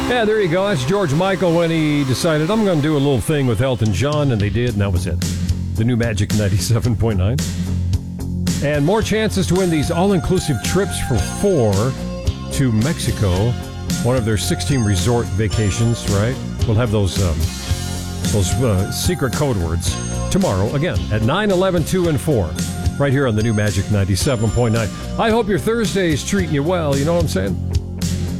Yeah, there you go. That's George Michael when he decided, I'm going to do a little thing with Elton John, and they did, and that was it. The new Magic 97.9. And more chances to win these all-inclusive trips for 4 to Mexico, one of their 16 resort vacations, right? We'll have those secret code words tomorrow, again, at 9, 11, 2, and 4, right here on the new Magic 97.9. I hope your Thursday is treating you well, you know what I'm saying?